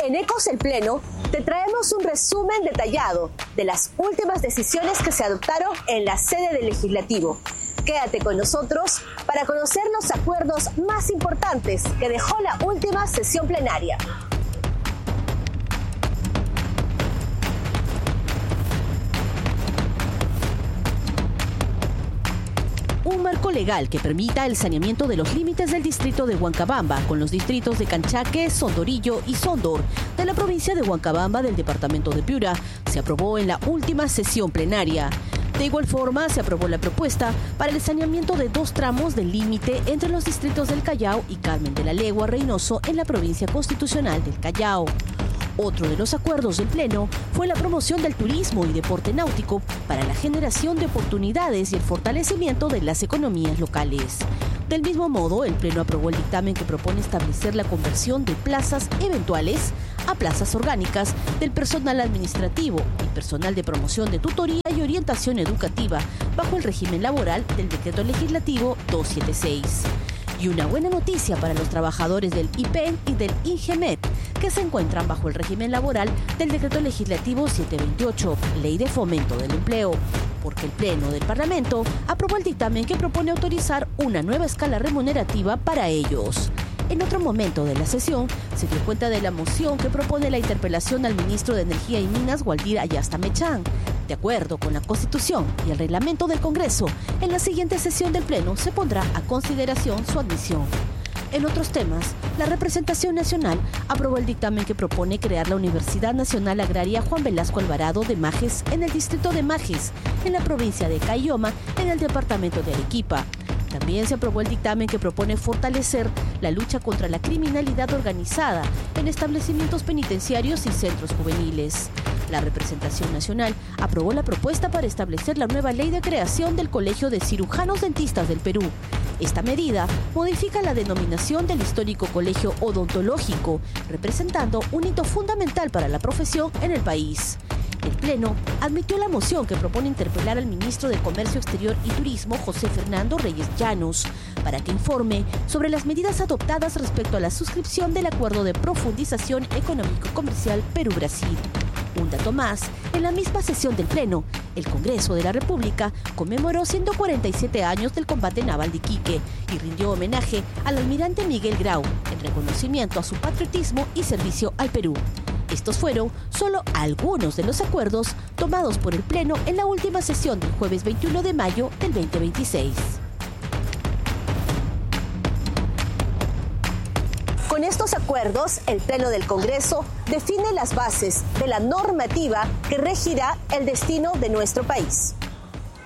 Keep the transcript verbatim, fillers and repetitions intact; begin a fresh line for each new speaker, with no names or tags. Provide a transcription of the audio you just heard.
En Ecos del Pleno te traemos un resumen detallado de las últimas decisiones que se adoptaron en la sede del Legislativo. Quédate con nosotros para conocer los acuerdos más importantes que dejó la última sesión plenaria.
Un marco legal que permita el saneamiento de los límites del distrito de Huancabamba con los distritos de Canchaque, Sondorillo y Sondor de la provincia de Huancabamba del departamento de Piura se aprobó en la última sesión plenaria. De igual forma, se aprobó la propuesta para el saneamiento de dos tramos del límite entre los distritos del Callao y Carmen de la Legua Reynoso en la provincia constitucional del Callao. Otro de los acuerdos del Pleno fue la promoción del turismo y deporte náutico para la generación de oportunidades y el fortalecimiento de las economías locales. Del mismo modo, el Pleno aprobó el dictamen que propone establecer la conversión de plazas eventuales a plazas orgánicas del personal administrativo y personal de promoción de tutoría y orientación educativa bajo el régimen laboral del Decreto Legislativo doscientos setenta y seis. Y una buena noticia para los trabajadores del I P E N y del INGEMET, que se encuentran bajo el régimen laboral del Decreto Legislativo setecientos veintiocho, Ley de Fomento del Empleo, porque el Pleno del Parlamento aprobó el dictamen que propone autorizar una nueva escala remunerativa para ellos. En otro momento de la sesión, se dio cuenta de la moción que propone la interpelación al ministro de Energía y Minas, Waldir Ayasta Mechán. De acuerdo con la Constitución y el reglamento del Congreso, en la siguiente sesión del Pleno se pondrá a consideración su admisión. En otros temas, la representación nacional aprobó el dictamen que propone crear la Universidad Nacional Agraria Juan Velasco Alvarado de Majes en el distrito de Majes, en la provincia de Caylloma, en el departamento de Arequipa. También se aprobó el dictamen que propone fortalecer la lucha contra la criminalidad organizada en establecimientos penitenciarios y centros juveniles. La representación nacional aprobó la propuesta para establecer la nueva ley de creación del Colegio de Cirujanos Dentistas del Perú. Esta medida modifica la denominación del histórico Colegio Odontológico, representando un hito fundamental para la profesión en el país. El Pleno admitió la moción que propone interpelar al ministro de Comercio Exterior y Turismo, José Fernando Reyes Llanos, para que informe sobre las medidas adoptadas respecto a la suscripción del Acuerdo de Profundización Económico-Comercial Perú-Brasil. Un dato más, en la misma sesión del Pleno, el Congreso de la República conmemoró ciento cuarenta y siete años del combate naval de Iquique y rindió homenaje al almirante Miguel Grau en reconocimiento a su patriotismo y servicio al Perú. Estos fueron solo algunos de los acuerdos tomados por el Pleno en la última sesión del jueves veintiuno de mayo del veinte veintiséis.
Con estos acuerdos, el Pleno del Congreso define las bases de la normativa que regirá el destino de nuestro país.